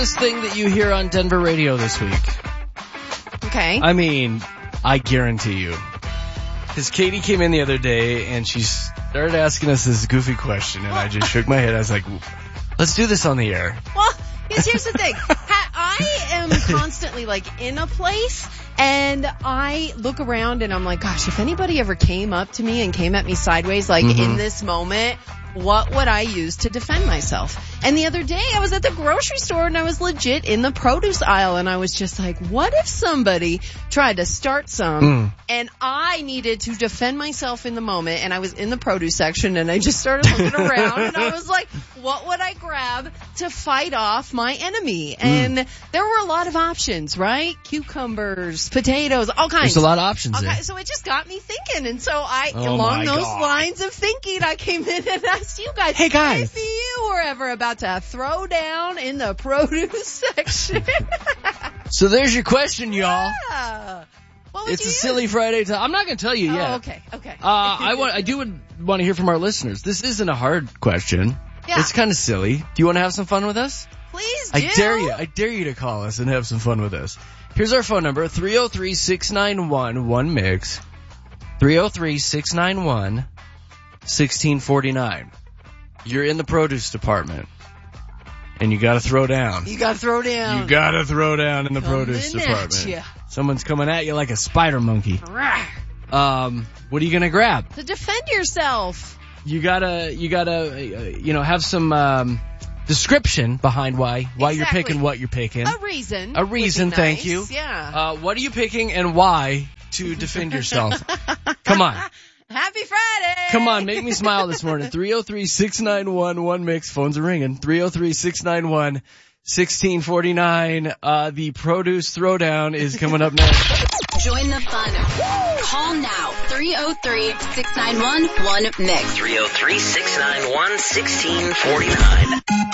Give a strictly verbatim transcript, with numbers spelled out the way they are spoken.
This thing that you hear on Denver radio this week. Okay. I mean, I guarantee you. Because Katie came in the other day and she started asking us this goofy question, and I just shook my head. I was like, let's do this on the air. Well, because here's the thing. I am constantly, like, in a place, and I look around and I'm like, gosh, if anybody ever came up to me and came at me sideways, like, mm-hmm. in this moment, what would I use to defend myself? And the other day I was at the grocery store and I was legit in the produce aisle, and I was just like, what if somebody tried to start some mm. and I needed to defend myself in the moment, and I was in the produce section and I just started looking around and I was like, what would I grab to fight off my enemy? And mm. there were a lot of options, right? Cucumbers, potatoes, all kinds. There's a lot of options okay, there. So it just got me thinking, and so I, oh along those God. lines of thinking, I came in and asked you guys, hey guys, if you were ever about to throw down in the produce section. So there's your question, y'all. Yeah. What would it's you a use? silly Friday time. I'm not going to tell you oh, yet. okay, okay. Uh, I want, I do want to hear from our listeners. This isn't a hard question. Yeah. It's kind of silly. Do you want to have some fun with us? Please do. I dare you. I dare you to call us and have some fun with us. Here's our phone number, three oh three, six nine one, one mix. three oh three, six nine one, one six four nine. You're in the produce department, and you gotta throw down. You gotta throw down. You gotta throw down in the Coming produce at department. Ya. Someone's coming at you like a spider monkey. Um, what are you gonna grab? To defend yourself. You gotta, you gotta, uh, you know, have some um, description behind why why exactly. you're picking what you're picking. A reason. A reason. Nice. Thank you. Yeah. Uh, what are you picking and why to defend yourself? Come on. Happy Friday! Come on, make me smile this morning. three oh three, six nine one, one mix. Phones are ringing. three oh three, six nine one, one six four nine. Uh, the produce throwdown is coming up next. Join the fun. Call now. three oh three, six nine one, one mix. three oh three, six nine one, one six four nine.